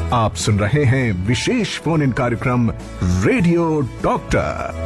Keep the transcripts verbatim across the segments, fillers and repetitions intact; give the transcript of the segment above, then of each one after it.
आप सुन रहे हैं विशेष फोन इन कार्यक्रम रेडियो डॉक्टर।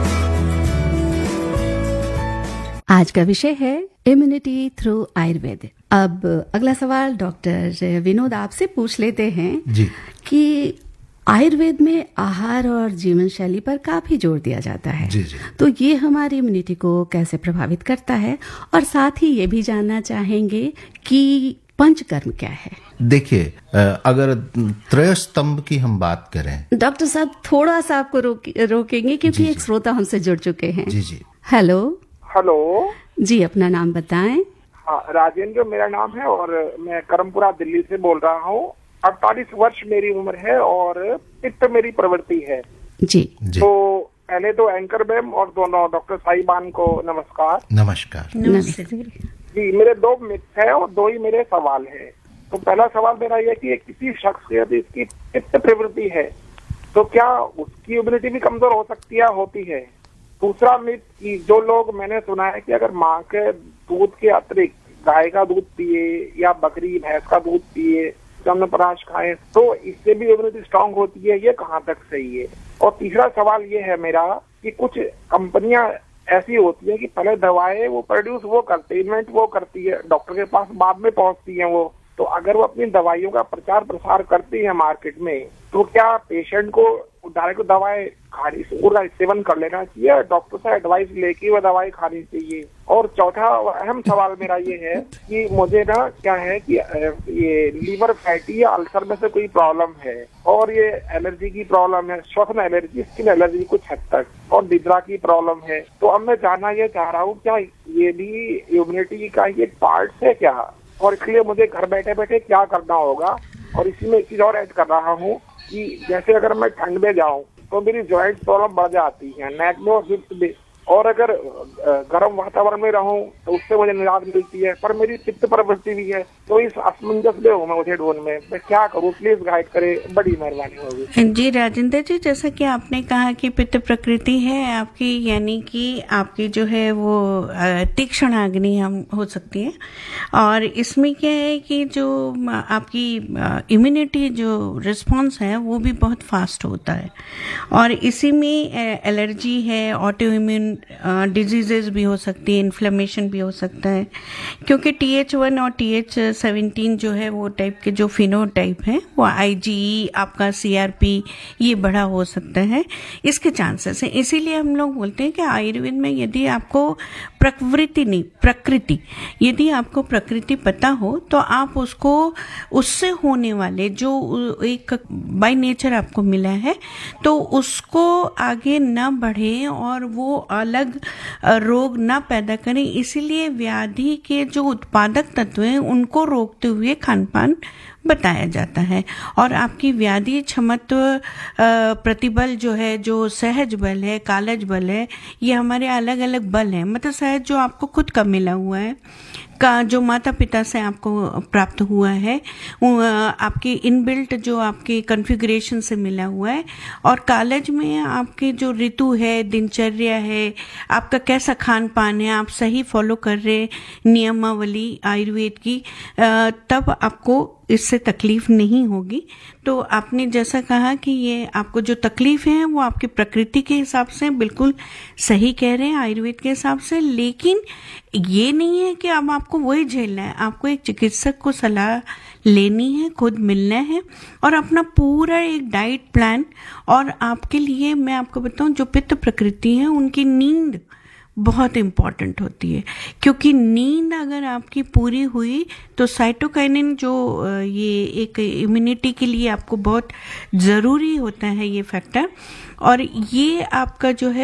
आज का विषय है इम्यूनिटी थ्रू आयुर्वेद। अब अगला सवाल डॉक्टर विनोद आपसे पूछ लेते हैं जी कि आयुर्वेद में आहार और जीवन शैली पर काफी जोर दिया जाता है। जी जी तो ये हमारी इम्यूनिटी को कैसे प्रभावित करता है, और साथ ही ये भी जानना चाहेंगे कि पंचकर्म क्या है। देखिए, अगर त्रय स्तंभ की हम बात करें, डॉक्टर साहब थोड़ा सा आपको रोक, रोकेंगे क्योंकि जी, एक जी। श्रोता हमसे जुड़ चुके हैं। जी जी हेलो हेलो जी, अपना नाम बताएं। हाँ, राजेंद्र मेरा नाम है और मैं करमपुरा दिल्ली से बोल रहा हूँ। अड़तालीस वर्ष मेरी उम्र है और पित्त मेरी प्रवृत्ति है। जी जी तो पहले तो एंकर मैम और दोनों डॉक्टर साहिबान को नमस्कार। नमस्कार। नमस्ते। जी, मेरे दो मित्र हैं और दो ही मेरे सवाल हैं। तो पहला सवाल मेरा यह कि किसी शख्स की यदि इसकी पित्त प्रवृत्ति है तो क्या उसकी इम्यूनिटी भी कमजोर हो सकती है, होती है? दूसरा मिथ कि जो लोग, मैंने सुना है कि अगर माँ के दूध के अतिरिक्त गाय का दूध पिए या बकरी भैंस का दूध पिए, च्यवनप्राश खाएं तो इससे भी इम्यूनिटी स्ट्रांग होती है, ये कहाँ तक सही है? और तीसरा सवाल ये है मेरा कि कुछ कंपनियां ऐसी होती है कि पहले दवाएं वो प्रोड्यूस वो करते, इन्वेंट वो करती है, डॉक्टर के पास बाद में पहुंचती है वो। तो अगर वो अपनी दवाइयों का प्रचार प्रसार करती है मार्केट में, तो क्या पेशेंट को डायरेक्ट दवाएं खानी, उसका सेवन कर लेना चाहिए, डॉक्टर से एडवाइस लेके वो दवाई खानी चाहिए? और चौथा अहम सवाल मेरा ये है कि मुझे ना क्या है कि ये लीवर फैटी या अल्सर में से कोई प्रॉब्लम है, और ये एलर्जी की प्रॉब्लम है, श्वसन एलर्जी, स्किन एलर्जी कुछ हद तक, और निद्रा की प्रॉब्लम है। तो अब मैं जानना ये चाह रहा हूँ क्या ये भी इम्यूनिटी का ये पार्ट है क्या, और इसलिए मुझे घर बैठे बैठे क्या करना होगा? और इसी में एक चीज और ऐड कर रहा हूँ कि जैसे अगर मैं ठंड में जाऊं तो मेरी जॉइंट प्रॉब्लम बढ़ जाती है, नेक में और हिप्स में, और अगर गर्म वातावरण में रहूं तो उससे मुझे निजात मिलती है, पर मेरी पित्त प्रवृत्ति भी है। तो इस असमंजस में हूं मैं, मुझे ढूंढ में मैं क्या करूं, प्लीज गाइड करें, बड़ी मेहरबानी होगी। जी राजेंद्र जी, जैसा कि आपने कहा कि पित्त प्रकृति है आपकी, यानी कि आपकी जो है वो तीक्ष्ण अग्नि हम हो सकती है, और इसमें क्या है कि जो आपकी इम्यूनिटी जो रिस्पॉन्स है वो भी बहुत फास्ट होता है, और इसी में एलर्जी है, ऑटो इम्यून डिजीजेस भी हो सकती है, इन्फ्लेमेशन भी हो सकता है, क्योंकि टी एच वन और टी एच सेवनटीन जो है वो टाइप के जो फिनोटाइप है वो आईजीई, आपका सीआरपी, ये बड़ा हो सकता है, इसके चांसेस हैं। इसीलिए हम लोग बोलते हैं कि आयुर्वेद में यदि आपको प्रकृति नहीं प्रकृति यदि आपको प्रकृति पता हो तो आप उसको, उससे होने वाले जो एक बाय नेचर आपको मिला है तो उसको आगे न बढ़े और वो अलग रोग न पैदा करें। इसीलिए व्याधि के जो उत्पादक तत्व हैं उनको रोकते हुए खान पान बताया जाता है, और आपकी व्याधि क्षमत्व प्रतिबल जो है, जो सहज बल है, कालज बल है, ये हमारे अलग अलग बल हैं। मतलब सहज जो आपको खुद का मिला हुआ है, का जो माता पिता से आपको प्राप्त हुआ है, आपके इनबिल्ट जो आपके कॉन्फ़िगरेशन से मिला हुआ है, और कालज में आपके जो ऋतु है, दिनचर्या है, आपका कैसा खान पान है, आप सही फॉलो कर रहे नियमावली आयुर्वेद की, तब आपको इससे तकलीफ नहीं होगी। तो आपने जैसा कहा कि ये आपको जो तकलीफ है वो आपकी प्रकृति के हिसाब से बिल्कुल सही कह रहे हैं, आयुर्वेद के हिसाब से, लेकिन ये नहीं है कि अब आपको वही झेलना है। आपको एक चिकित्सक को सलाह लेनी है, खुद मिलना है, और अपना पूरा एक डाइट प्लान। और आपके लिए मैं आपको बताऊं, जो पित्त प्रकृति है उनकी नींद बहुत इम्पॉर्टेंट होती है, क्योंकि नींद अगर आपकी पूरी हुई तो साइटोकाइनिन जो ये एक इम्यूनिटी के लिए आपको बहुत ज़रूरी होता है ये फैक्टर, और ये आपका जो है